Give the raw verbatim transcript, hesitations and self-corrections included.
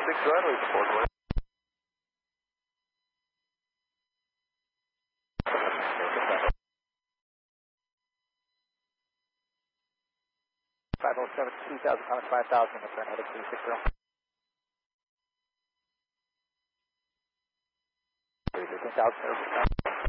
six, go ahead, leave the four, please. five oh seven, two thousand, five thousand, the front, heading three six zero. ten thousand,